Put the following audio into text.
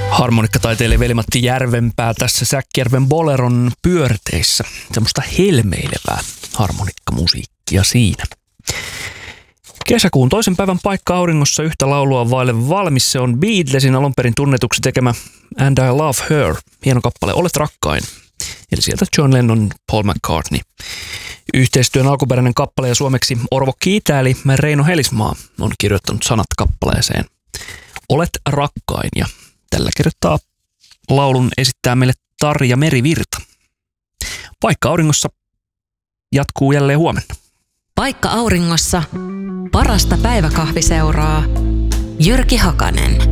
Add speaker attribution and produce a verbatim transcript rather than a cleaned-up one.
Speaker 1: Harmonikkataiteilija Veli-Matti Järvenpää tässä Säkkijärven Boleron pyörteissä. Semmoista helmeilevää harmonikkamusiikkia siinä. Kesäkuun toisen päivän paikka auringossa yhtä laulua vaille valmis. Se on Beatlesin alun perin tunnetuksi tekemä And I Love Her. Hieno kappale Olet rakkain. Eli sieltä John Lennon, Paul McCartney. Yhteistyön alkuperäinen kappale ja suomeksi Orvo Kiitä eli Reino Helismaa on kirjoittanut sanat kappaleeseen. Olet rakkain ja tällä kertaa laulun esittää meille Tarja Merivirta. Paikka auringossa jatkuu jälleen huomenna.
Speaker 2: Paikka auringossa. Parasta päiväkahviseuraa. Jyrki Hakanen.